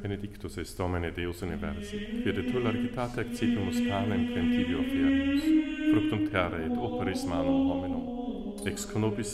benedictus est Domine Deus universi, quia de tu largitate accipimus panem quem tibi oferimus, fructum terrae et operis manum hominum, ex conopis